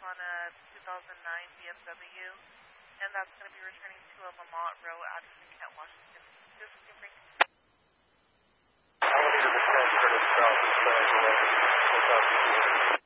on a 2009 BMW, and that's going to be returning to a Lamont Row address in Kent, Washington. This is